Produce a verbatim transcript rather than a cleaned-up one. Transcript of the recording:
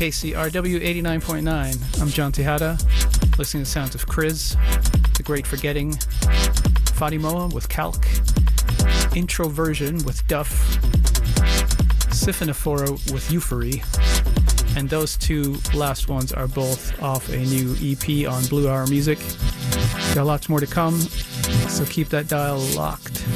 K C R W eighty-nine point nine. I'm John Tejada, listening to the sounds of Kriz, The Great Forgetting, Fadimoa with Calc, Introversion with Duff, Siphonophora with Euphory, and those two last ones are both off a new E P on Blue Hour Music. Got lots more to come, so keep that dial locked.